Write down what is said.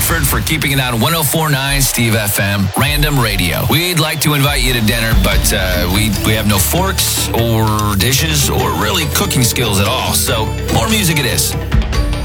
Bedford for keeping it on 104.9 Steve FM, Random Radio. We'd like to invite you to dinner, but we have no forks or dishes or really cooking skills at all. So more music it is.